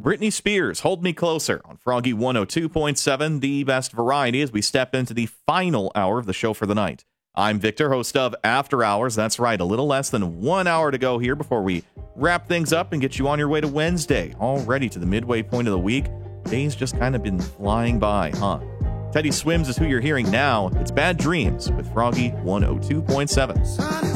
Britney Spears, Hold Me Closer on Froggy 102.7, the best variety as we step into the final hour of the show for the night. I'm Victor, host of After Hours. That's right, a little less than 1 hour to go here before we wrap things up and get you on your way to Wednesday. Already to the midway point of the week. Days just kind of been flying by, huh? Teddy Swims is who you're hearing now. It's Bad Dreams with Froggy 102.7.